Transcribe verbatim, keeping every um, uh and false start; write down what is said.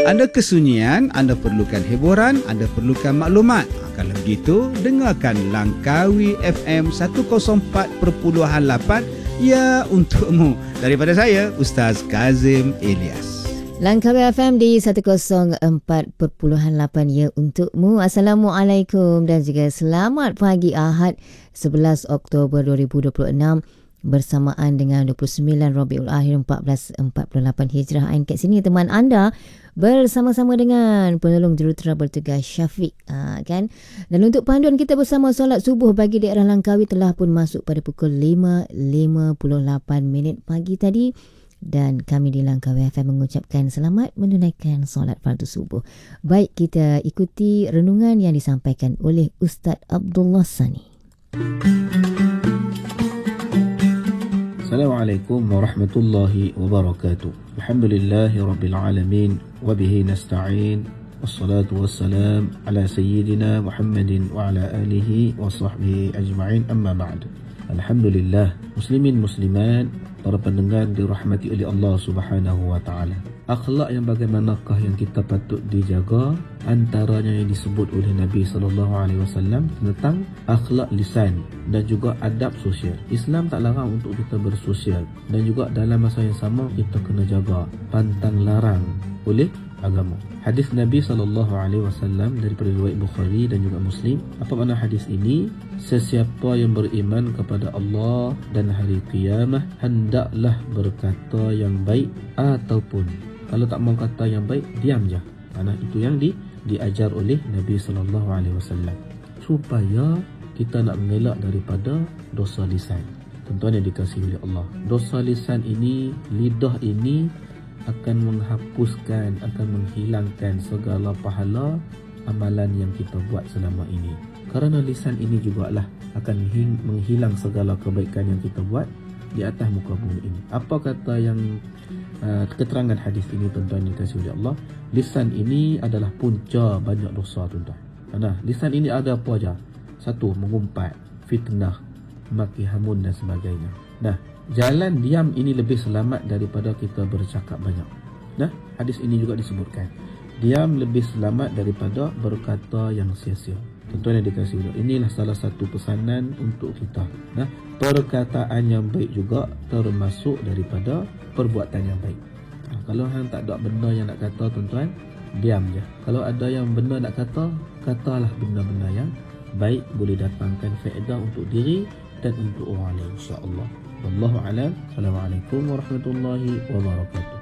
Anda kesunyian, anda perlukan hiburan, anda perlukan maklumat. Ha, kalau begitu, dengarkan Langkawi F M seratus empat perpuluhan lapan, ya untukmu. Daripada saya, Ustaz Kazim Ilyas. Langkawi F M di seratus empat perpuluhan lapan, ya untukmu. Assalamualaikum dan juga selamat pagi Ahad sebelas Oktober dua ribu dua puluh enam bersamaan dengan dua puluh sembilan Rabiul Akhir seribu empat ratus empat puluh lapan Hijrah. Ain kat sini teman anda bersama-sama dengan penolong jurutera bertugas Syafiq, ha, kan? Dan untuk panduan kita bersama solat subuh bagi daerah Langkawi telah pun masuk pada pukul lima lima puluh lapan minit pagi tadi. Dan kami di Langkawi F M mengucapkan selamat menunaikan solat fardu subuh. Baik, kita ikuti renungan yang disampaikan oleh Ustaz Abdullah Sani. Assalamualaikum warahmatullahi wabarakatuh. Alhamdulillahi rabbil alamin wa bihi nasta'in. Wassalatu wassalam ala sayyidina Muhammadin wa ala alihi wa sahbihi ajma'in, amma ba'd. Alhamdulillah, muslimin muslimat, para pendengar dirahmati oleh Allah Subhanahu wa taala. Akhlak yang bagaimanakah yang kita patut dijaga? Antaranya yang disebut oleh Nabi sallallahu alaihi wasallam tentang akhlak lisan dan juga adab sosial. Islam tak larang untuk kita bersosial, dan juga dalam masa yang sama kita kena jaga pantang larang oleh agama. Hadis Nabi sallallahu alaihi wasallam daripada riwayat Bukhari dan juga Muslim. Apa makna hadis ini? Sesiapa yang beriman kepada Allah dan hari kiamat hendaklah berkata yang baik, ataupun kalau tak mau kata yang baik, diam je. Karena itu yang di, diajar oleh Nabi sallallahu alaihi wasallam, supaya kita nak mengelak daripada dosa lisan. Tuan-tuan yang dikasihi oleh Allah, dosa lisan ini, lidah ini akan menghapuskan, akan menghilangkan segala pahala amalan yang kita buat selama ini. Kerana lisan ini jugalah akan menghilang segala kebaikan yang kita buat di atas muka bumi ini. Apa kata yang uh, keterangan hadis ini, tuan-tuan yang dikasihi oleh Allah? Lisan ini adalah punca banyak dosa, tuan-tuan. Nah, lisan ini ada apa aja? Satu, mengumpat, fitnah, maki hamun dan sebagainya. Nah, jalan diam ini lebih selamat daripada kita bercakap banyak. Nah, hadis ini juga disebutkan, diam lebih selamat daripada berkata yang sia-sia. Tuan-tuan yang dikasihi Allah, inilah salah satu pesanan untuk kita. Nah, perkataan yang baik juga termasuk daripada perbuatan yang baik. Nah, kalau hang tak ada benda yang nak kata, tuan-tuan, diam je. Kalau ada yang benda nak kata, katalah benda-benda yang baik, boleh datangkan faedah untuk diri dan untuk orang lain, insya-Allah. Wallahu a'lam. Assalamualaikum warahmatullahi wabarakatuh.